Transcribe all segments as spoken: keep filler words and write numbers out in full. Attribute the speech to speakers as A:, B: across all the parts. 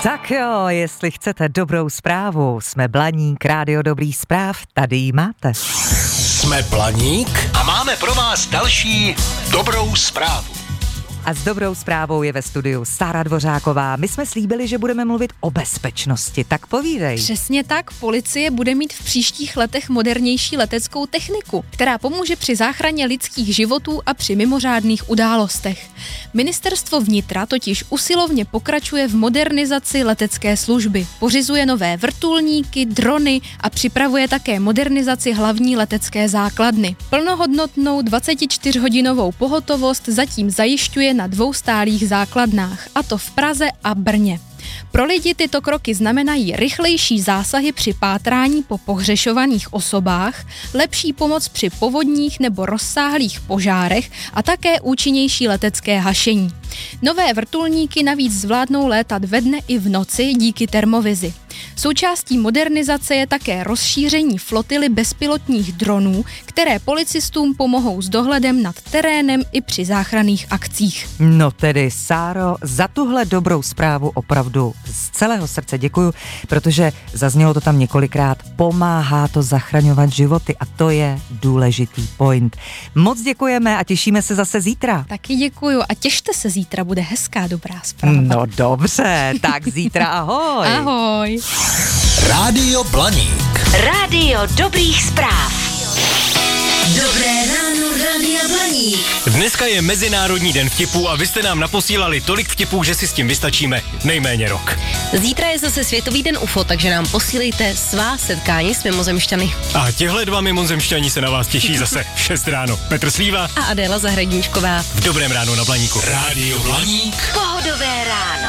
A: Tak jo, jestli chcete dobrou zprávu, jsme Blaník, rádio dobrých zpráv, tady ji máte.
B: Jsme Blaník a máme pro vás další dobrou zprávu.
A: A s dobrou zprávou je ve studiu Sára Dvořáková. My jsme slíbili, že budeme mluvit o bezpečnosti, tak povídej.
C: Přesně tak, policie bude mít v příštích letech modernější leteckou techniku, která pomůže při záchraně lidských životů a při mimořádných událostech. Ministerstvo vnitra totiž usilovně pokračuje v modernizaci letecké služby. Pořizuje nové vrtulníky, drony a připravuje také modernizaci hlavní letecké základny. Plnohodnotnou dvacetičtyřhodinovou pohotovost zatím zajišťuje na dvou stálých základnách, a to v Praze a Brně. Pro lidi tyto kroky znamenají rychlejší zásahy při pátrání po pohřešovaných osobách, lepší pomoc při povodních nebo rozsáhlých požárech a také účinnější letecké hašení. Nové vrtulníky navíc zvládnou létat ve dne i v noci díky termovizi. Součástí modernizace je také rozšíření flotily bezpilotních dronů, které policistům pomohou s dohledem nad terénem i při záchranných akcích.
A: No tedy, Sáro, za tuhle dobrou zprávu opravdu z celého srdce děkuju, protože zaznělo to tam několikrát, pomáhá to zachraňovat životy a to je důležitý point. Moc děkujeme a těšíme se zase zítra.
C: Taky děkuju a těšte se, zítra bude hezká dobrá zpráva.
A: No dobře, tak zítra ahoj.
C: Ahoj.
B: Rádio Blaník.
D: Rádio dobrých zpráv. Dobré ráno, Rádio Blaník.
E: Dneska je Mezinárodní den vtipů a vy jste nám naposílali tolik vtipů, že si s tím vystačíme nejméně rok.
D: Zítra je zase Světový den U F O, takže nám posílejte svá setkání s mimozemšťany.
E: A těhle dva mimozemšťani se na vás těší zase v šest ráno. Petr Slíva
D: A Adéla Zahradníčková.
E: v Dobrém ránu na Blaníku.
B: Rádio Blaník.
D: Pohodové ráno.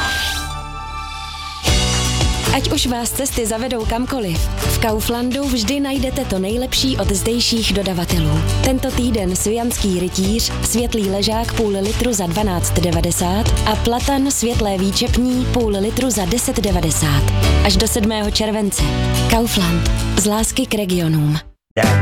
F: Ať už vás cesty zavedou kamkoliv, v Kauflandu vždy najdete to nejlepší od zdejších dodavatelů. Tento týden svijanský rytíř, světlý ležák půl litru za dvanáct devadesát a platan světlé výčepní půl litru za deset devadesát. Až do sedmého července. Kaufland. Z lásky k regionům.